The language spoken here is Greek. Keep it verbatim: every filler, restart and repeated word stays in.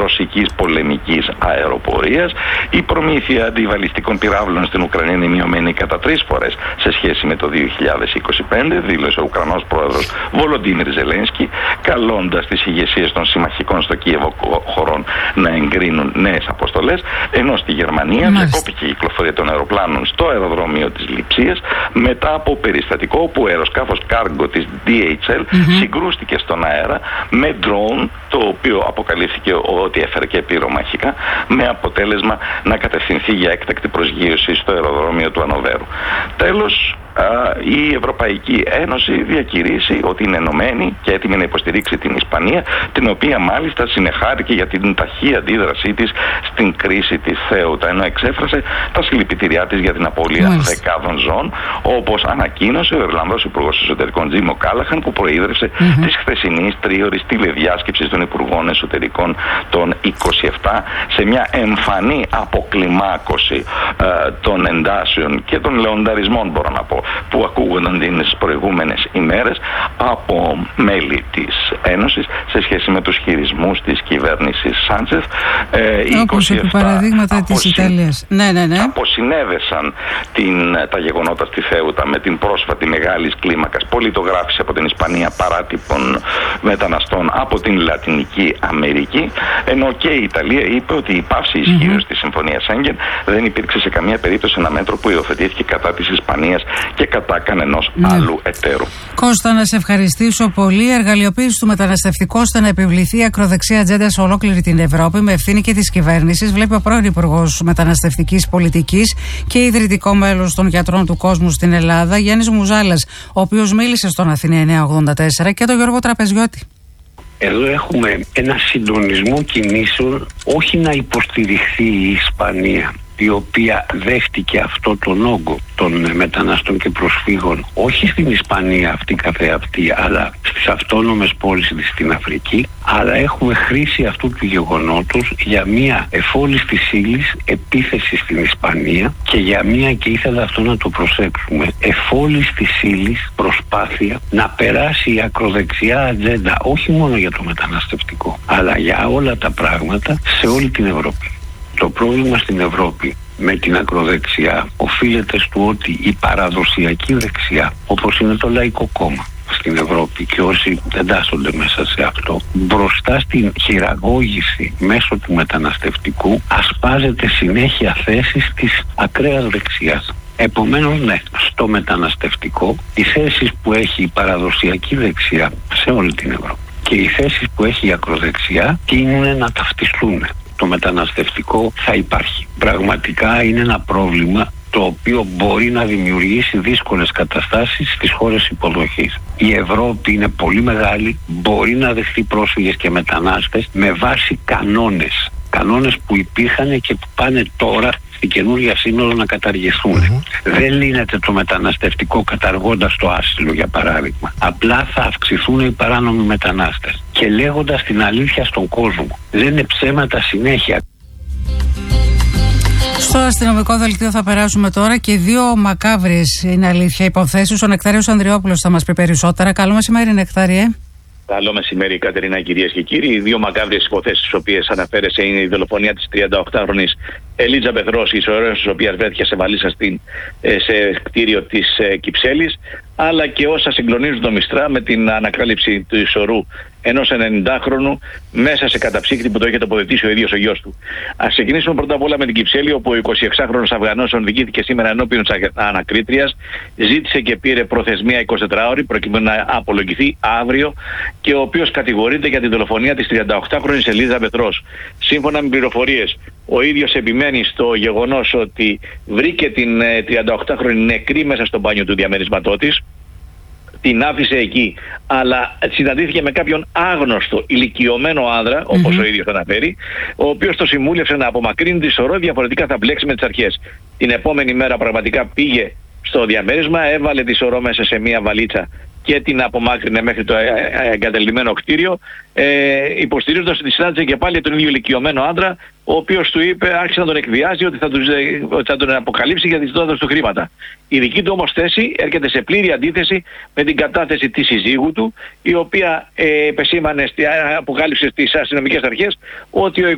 ρωσικής πολεμικής αεροπορίας. Η προμήθεια αντιβαλιστικών πυράβλων στην Ουκρανία είναι μειωμένη κατά τρεις φορές σε σχέση με το δύο χιλιάδες είκοσι πέντε, δήλωσε ο Ουκρανός πρόεδρος Βολοντίμιρ Ζελένσκι, καλώντας τις ηγεσίες των συμμαχικών στο Κίεβο χωρών να εγκρίνουν νέες αποστολές, ενώ στη Γερμανία διακόπηκε η κυκλοφορία των αεροπλάνων στο αεροδρόμιο της Λειψίας μετά από περιστατικό όπου αεροσκάφος κάργο της ντι έιτς ελ mm-hmm. συγκρούστηκε στον αέρα με ντρόουν, το οποίο αποκαλύφθηκε ότι έφερε και πυρομαχικά, με αποτέλεσμα να κατευθυνθεί για έκτακτη προσγείωση στο αεροδρόμιο του Ανοβέρου. Τέλος, η Ευρωπαϊκή Ένωση διακηρύσει ότι είναι ενωμένη και έτοιμη να υποστηρίξει την Ισπανία, την οποία μάλιστα συνεχάρηκε για την ταχύ αντίδρασή της στην κρίση της Θέουτα, ενώ εξέφρασε τα συλληπιτήριά της για την απώλεια Μάλιστα. δεκάδων ζώων, όπως ανακοίνωσε ο Ιρλανδός Υπουργός Εσωτερικών Τζιμ Οκάλαχαν, που προείδρευσε mm-hmm. της χθεσινής τρίωρης τηλεδιάσκεψης των Υπουργών Εσωτερικών των είκοσι επτά, σε μια εμφανή αποκλιμάκωση ε, των εντάσεων και των λεονταρισμών, μπορώ να πω, που ακούγονταν τις προηγούμενες ημέρες από μέλη της Ένωσης σε σχέση με τους χειρισμούς της κυβέρνησης Σάντσεφ. Ε, Όπως επί παραδείγματα της Ιταλίας. Ναι, ναι, ναι. Αποσυνέβεσαν την, τα γεγονότα στη Θέουτα με την πρόσφατη μεγάλης κλίμακας πολιτογράφηση από την Ισπανία παράτυπων μεταναστών από την Λατινική Αμερική, ενώ και η Ιταλία είπε ότι η πάυση ισχύως mm-hmm. της Συμφωνίας Σέγγεν δεν υπήρξε σε καμία περίπτωση ένα μέτρο που υιοθετήθηκε κατά της Ισπανίας και κατά κανενός ναι. άλλου εταίρου. Κώστα, να σε ευχαριστήσω πολύ. Η εργαλειοποίηση του μεταναστευτικού ώστε να επιβληθεί ακροδεξιά ατζέντα σε ολόκληρη την Ευρώπη με ευθύνη και της κυβέρνησης, βλέπει ο πρώην Υπουργός Μεταναστευτικής Πολιτικής και ιδρυτικό μέλος των Γιατρών του Κόσμου στην Ελλάδα, Γιάννης Μουζάλας, ο οποίος μίλησε στον Αθηνά εννιακόσια ογδόντα τέσσερα, και τον Γιώργο Τραπεζιώτη. Εδώ έχουμε ένα συντονισμό κινήσεων, όχι να υποστηριχθεί η Ισπανία, η οποία δέχτηκε αυτό τον όγκο των μεταναστών και προσφύγων, όχι στην Ισπανία αυτή καθεαυτή, αλλά στις αυτόνομες πόλεις της στην Αφρική, αλλά έχουμε χρήση αυτού του γεγονότος για μια εφόλιστης ύλης επίθεση στην Ισπανία και για μια, και ήθελα αυτό να το προσέξουμε, εφόλιστης ύλης προσπάθεια να περάσει η ακροδεξιά ατζέντα, όχι μόνο για το μεταναστευτικό, αλλά για όλα τα πράγματα σε όλη την Ευρώπη. Το πρόβλημα στην Ευρώπη με την ακροδεξιά οφείλεται στο ότι η παραδοσιακή δεξιά, όπως είναι το Λαϊκό Κόμμα στην Ευρώπη και όσοι εντάσσονται μέσα σε αυτό, μπροστά στην χειραγώγηση μέσω του μεταναστευτικού ασπάζεται συνέχεια θέσεις της ακραίας δεξιάς. Επομένως, ναι, στο μεταναστευτικό οι θέσεις που έχει η παραδοσιακή δεξιά σε όλη την Ευρώπη και οι θέσεις που έχει η ακροδεξιά τείνουν να ταυτιστούν. Το μεταναστευτικό θα υπάρχει. Πραγματικά είναι ένα πρόβλημα το οποίο μπορεί να δημιουργήσει δύσκολες καταστάσεις στις χώρες υποδοχής. Η Ευρώπη είναι πολύ μεγάλη, μπορεί να δεχθεί πρόσφυγες και μετανάστες με βάση κανόνες. Κανόνες που υπήρχαν και που πάνε τώρα στην καινούργια σύνοδο να καταργηθούν. Mm-hmm. Δεν λύνεται το μεταναστευτικό καταργώντας το άσυλο, για παράδειγμα. Απλά θα αυξηθούν οι παράνομοι μετανάστες. Και λέγοντας την αλήθεια στον κόσμο, λένε ψέματα συνέχεια. Στο αστυνομικό δελτίο θα περάσουμε τώρα και δύο μακάβριες, είναι αλήθεια, υποθέσεις. Ο Νεκτάριος Ανδριόπουλος θα μας πει περισσότερα. Καλό μεσημέρι, Νεκτάριε. Καλό μεσημέρι, Κατερίνα, κυρίες και κύριοι. Οι δύο μακάβριες υποθέσεις στις οποίες αναφέρεσαι είναι η δολοφονία της τριανταοκτάχρονης Ελίζαμπεθ Ρο, η σωρέως της οποίας βρέθηκε σε βαλίτσα στην, σε κτίριο της ε, Κυψέλης, αλλά και όσα συγκλονίζουν το Μιστρά με την ανακάλυψη του ισορρού ενός ενενηντάχρονου μέσα σε καταψύκτη που το είχε τοποθετήσει ο ίδιος ο γιος του. Ας ξεκινήσουμε πρώτα απ' όλα με την Κυψέλη, όπου ο εικοσιεξάχρονος Αφγανός οδηγήθηκε σήμερα ενώπιον της ανακρίτριας, ζήτησε και πήρε προθεσμία εικοσιτετράωρη προκειμένου να απολογηθεί αύριο, και ο οποίος κατηγορείται για τη δολοφονία της τριανταοκτάχρονης Ελίζαμπεθ Ρο. Σύμφωνα με πληροφορίες, ο ίδιος επιμένει στο γεγονός ότι βρήκε την τριανταοκτάχρονη νεκρή μέσα στο μπάνιο του διαμέρισματό της, την άφησε εκεί, αλλά συναντήθηκε με κάποιον άγνωστο ηλικιωμένο άνδρα, όπως mm-hmm. ο ίδιος αναφέρει, ο οποίος το συμβούλευσε να απομακρύνει τη σωρό, διαφορετικά θα μπλέξει με τις αρχές. Την επόμενη μέρα πραγματικά πήγε στο διαμέρισμα, έβαλε τη σωρό μέσα σε μία βαλίτσα και την απομάκρυνε μέχρι το εγκατελειμμένο κτίριο, ε, υποστηρίζοντας ότι συνάντησε και πάλι τον ίδιο ηλικιωμένο άντρα, ο οποίος του είπε, άρχισε να τον εκβιάζει ότι θα, τους, ότι θα τον αποκαλύψει για τις δόντες του χρήματα. Η δική του όμως θέση έρχεται σε πλήρη αντίθεση με την κατάθεση της συζύγου του, η οποία ε, επεσήμανε, αποκάλυψε στις αστυνομικές αρχές ότι ο